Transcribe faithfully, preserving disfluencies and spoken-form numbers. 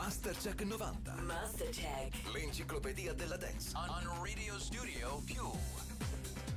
Mastercheck novanta. Mastercheck. L'enciclopedia della dance. On, on Radio Studio più.